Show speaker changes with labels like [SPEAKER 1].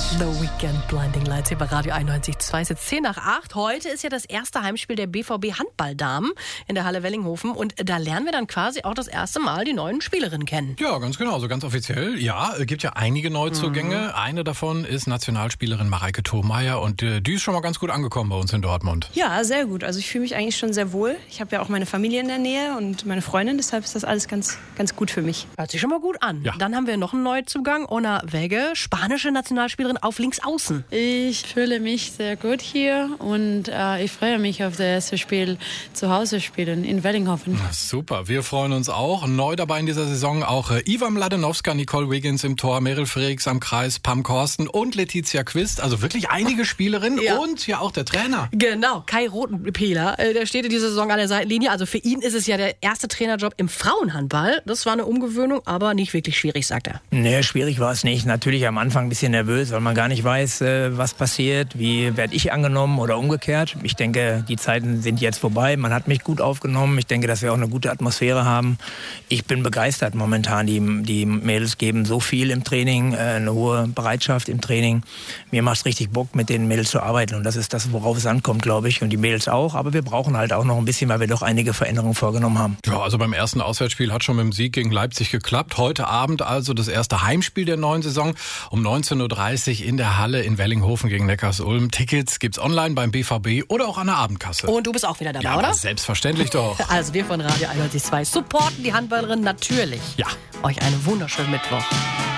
[SPEAKER 1] The Weekend, Blinding Lights hier bei Radio 91.2. Es ist 10 nach 8. Heute ist ja das erste Heimspiel der BVB Handballdamen in der Halle Wellinghofen. Und da lernen wir dann quasi auch das erste Mal die neuen Spielerinnen kennen.
[SPEAKER 2] Ja, ganz genau, so ganz offiziell. Ja, es gibt ja einige Neuzugänge. Eine davon ist Nationalspielerin Mareike Thomeier und die ist schon mal ganz gut angekommen bei uns in Dortmund.
[SPEAKER 3] Ja, sehr gut. Also ich fühle mich eigentlich schon sehr wohl. Ich habe ja auch meine Familie in der Nähe und meine Freundin, deshalb ist das alles ganz gut für mich.
[SPEAKER 1] Hört sich schon mal gut an.
[SPEAKER 2] Ja.
[SPEAKER 1] Dann haben wir noch einen Neuzugang, Ona Wege, spanische Nationalspielerin auf Linksaußen.
[SPEAKER 4] Ich fühle mich sehr gut hier und ich freue mich auf das erste Spiel zu Hause spielen in Wellinghofen.
[SPEAKER 2] Na, super, wir freuen uns auch. Neu dabei in dieser Saison auch Iva Mladenowska, Nicole Wiggins im Tor, Meryl Freaks am Kreis, Pam Korsten und Letizia Quist. Also wirklich einige Spielerinnen
[SPEAKER 1] Ja.
[SPEAKER 2] Und ja auch der Trainer.
[SPEAKER 1] Genau, Kai Rotenpehler, der steht in dieser Saison an der Seitenlinie. Also für ihn ist es ja der erste Trainerjob im Frauenhandball. Das war eine Umgewöhnung, aber nicht wirklich schwierig, sagt er.
[SPEAKER 5] Nee, schwierig war es nicht. Natürlich am Anfang ein bisschen nervös, weil man gar nicht weiß, was passiert, wie werde ich angenommen oder umgekehrt. Ich denke, die Zeiten sind jetzt vorbei. Man hat mich gut aufgenommen. Ich denke, dass wir auch eine gute Atmosphäre haben. Ich bin begeistert momentan. Die Mädels geben so viel im Training, eine hohe Bereitschaft im Training. Mir macht es richtig Bock, mit den Mädels zu arbeiten. Und das ist das, worauf es ankommt, glaube ich. Und die Mädels auch. Aber wir brauchen halt auch noch ein bisschen, weil wir doch einige Veränderungen vorgenommen haben.
[SPEAKER 2] Ja, also beim ersten Auswärtsspiel hat schon mit dem Sieg gegen Leipzig geklappt. Heute Abend also das erste Heimspiel der neuen Saison um 19.30 Uhr in der Halle in Wellinghofen gegen Neckarsulm. Tickets gibt's online beim BVB oder auch an der Abendkasse.
[SPEAKER 1] Und du bist auch wieder dabei,
[SPEAKER 2] ja,
[SPEAKER 1] oder?
[SPEAKER 2] aber selbstverständlich doch.
[SPEAKER 1] Also wir von Radio 91.2 supporten die Handballerin natürlich.
[SPEAKER 2] Ja.
[SPEAKER 1] Euch einen wunderschönen Mittwoch.